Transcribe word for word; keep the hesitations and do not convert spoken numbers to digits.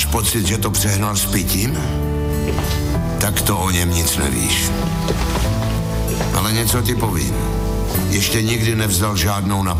pocit, že to přehnal s pitím? Tak to o něm nic nevíš. Ale něco ti povím. Ještě nikdy nevzdal žádnou na